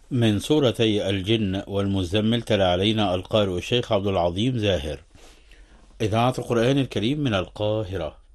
من سورتي الجن والمزمل تلا علينا القارئ الشيخ عبد العظيم زاهر. إذاعة القرآن الكريم من القاهرة.